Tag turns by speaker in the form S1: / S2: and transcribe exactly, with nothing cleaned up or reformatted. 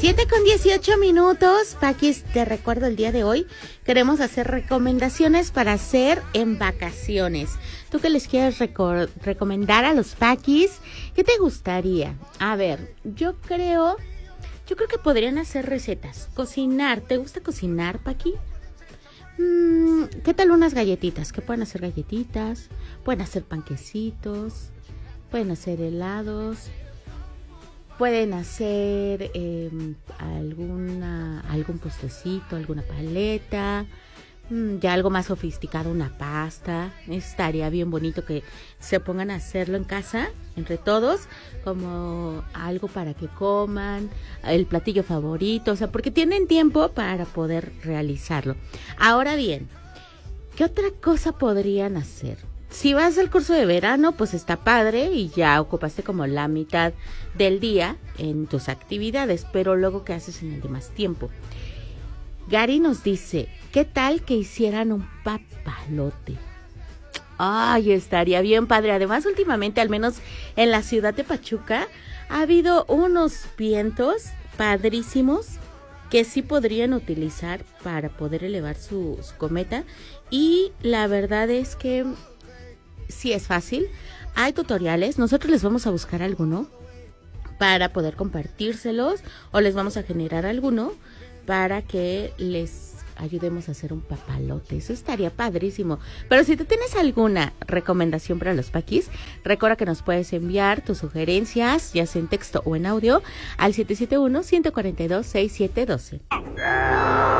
S1: siete con dieciocho minutos. Paquis, te recuerdo el día de hoy. Queremos hacer recomendaciones para hacer en vacaciones. ¿Tú qué les quieres reco- recomendar a los Paquis? ¿Qué te gustaría? A ver, yo creo, yo creo que podrían hacer recetas. Cocinar. ¿Te gusta cocinar, Paqui? Mm, ¿Qué tal unas galletitas? ¿Qué pueden hacer galletitas? Pueden hacer panquecitos. Pueden hacer helados. Pueden hacer eh, alguna, algún postrecito, alguna paleta, mmm, ya algo más sofisticado, una pasta. Estaría bien bonito que se pongan a hacerlo en casa, entre todos, como algo para que coman, el platillo favorito, o sea, porque tienen tiempo para poder realizarlo. Ahora bien, ¿qué otra cosa podrían hacer? Si vas al curso de verano, pues está padre y ya ocupaste como la mitad del día en tus actividades, pero luego ¿qué haces en el demás tiempo? Gary nos dice, ¿qué tal que hicieran un papalote? Ay, estaría bien padre. Además, últimamente, al menos en la ciudad de Pachuca, ha habido unos vientos padrísimos que sí podrían utilizar para poder elevar su, su cometa. Y la verdad es que sí es fácil, hay tutoriales, nosotros les vamos a buscar alguno para poder compartírselos o les vamos a generar alguno para que les ayudemos a hacer un papalote. Eso estaría padrísimo. Pero si tú tienes alguna recomendación para los Paquis, recuerda que nos puedes enviar tus sugerencias, ya sea en texto o en audio, al siete siete uno, uno cuatro dos, seis siete uno dos.